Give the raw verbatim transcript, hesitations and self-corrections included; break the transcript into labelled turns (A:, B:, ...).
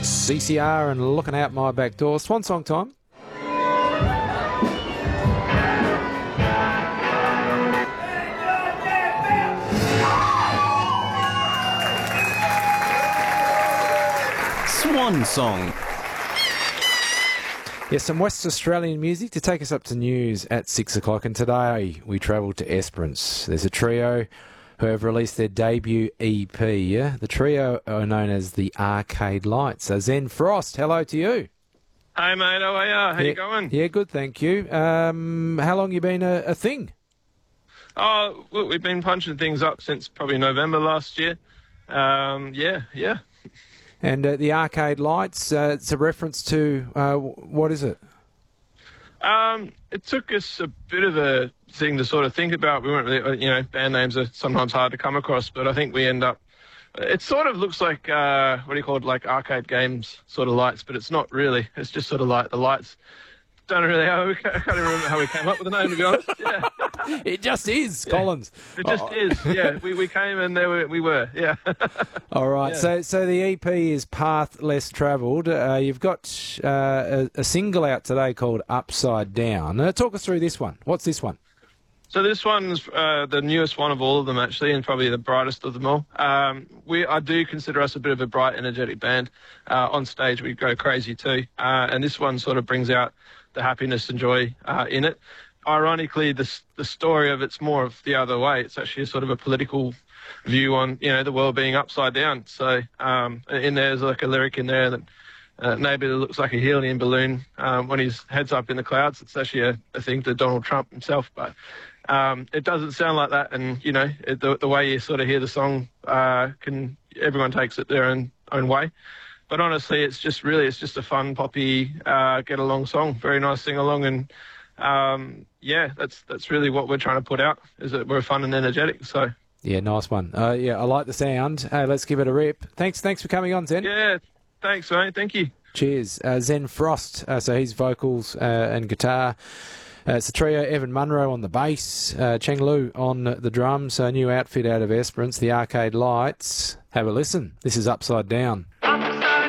A: C C R and Looking Out My Back Door. Swan song time.
B: Swan song.
A: Yes, some West Australian music to take us up to news at six o'clock. And today we travel to Esperance. There's a trio who have released their debut E P. Yeah? The trio are known as the Arcade Lights. Uh, Zen Frost, hello to you.
C: Hey mate, how are you? How
A: yeah,
C: you going?
A: Yeah, good, thank you. Um, how long you been a, a thing?
C: Oh, look, we've been punching things up since probably November last year. Um, yeah, yeah.
A: And uh, the Arcade Lights, uh, it's a reference to, uh, what is it?
C: Um, it took us a bit of a thing to sort of think about. We weren't really, you know, band names are sometimes hard to come across, but I think we end up, it sort of looks like, uh, what do you call it, like arcade games sort of lights, but it's not really. It's just sort of like the lights. Don't know really how we, I can't even remember how we came up with the name, to be honest. Yeah.
A: It just is,
C: yeah.
A: Collins.
C: It just
A: oh.
C: is, yeah. We we came and there were, we were, yeah.
A: All right,
C: yeah.
A: so so the E P is Path Less Travelled. Uh, you've got uh, a, a single out today called Upside Down. Uh, talk us through this one. What's this one?
C: So this one's uh, the newest one of all of them, actually, and probably the brightest of them all. Um, we I do consider us a bit of a bright, energetic band. Uh, on stage, we go crazy too, uh, and this one sort of brings out the happiness and joy uh, in it. Ironically, the the story of it's more of the other way. It's actually a sort of a political view on, you know, the world being upside down. So um, in there's like a lyric in there that uh, maybe it looks like a helium balloon um, when his head's up in the clouds. It's actually a, a thing to Donald Trump himself, but um, it doesn't sound like that. And you know, it, the the way you sort of hear the song, uh, can everyone takes it their own own way. But honestly, it's just really, it's just a fun, poppy, uh, get-along song. Very nice sing-along. And, um, yeah, that's that's really what we're trying to put out, is that we're fun and energetic. So
A: Yeah, nice one. Uh, yeah, I like the sound. Hey, let's give it a rip. Thanks thanks for coming on, Zen.
C: Yeah, thanks, mate. Thank you.
A: Cheers. Uh, Zen Frost, uh, so he's vocals uh, and guitar. Uh, it's a trio, Evan Munro on the bass, uh, Cheng Lu on the drums, a new outfit out of Esperance, the Arcade Lights. Have a listen. This is Upside Down.